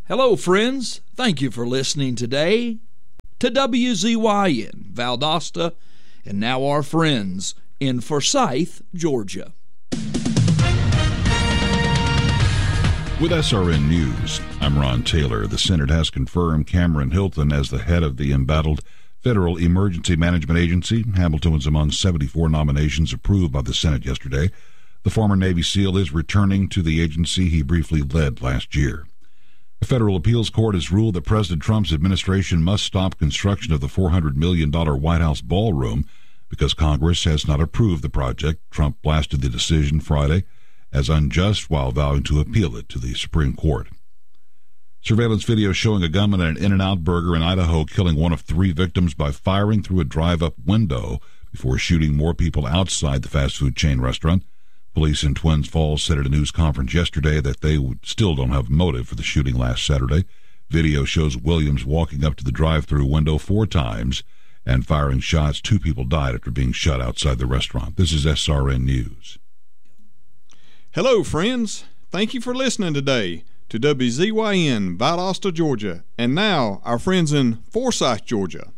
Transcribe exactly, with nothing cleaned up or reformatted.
Hello, friends. Thank you for listening today to W Z Y N, Valdosta, and now our friends in Forsyth, Georgia. With S R N News, I'm Ron Taylor. The Senate has confirmed Cameron Hilton as the head of the embattled Federal Emergency Management Agency. Hamilton was among seventy-four nominations approved by the Senate yesterday. The former Navy SEAL is returning to the agency he briefly led last year. A federal appeals court has ruled that President Trump's administration must stop construction of the four hundred million dollars White House ballroom because Congress has not approved the project. Trump blasted the decision Friday as unjust while vowing to appeal it to the Supreme Court. Surveillance video showing a gunman at an In-N-Out Burger in Idaho killing one of three victims by firing through a drive-up window before shooting more people outside the fast food chain restaurant. Police in Twins Falls said at a news conference yesterday that they still don't have motive for the shooting last Saturday. Video shows Williams walking up to the drive-through window four times and firing shots. Two people died after being shot outside the restaurant. This is S R N News. Hello, friends. Thank you for listening today to W Z Y N, Valdosta, Georgia, and now our friends in Forsyth, Georgia.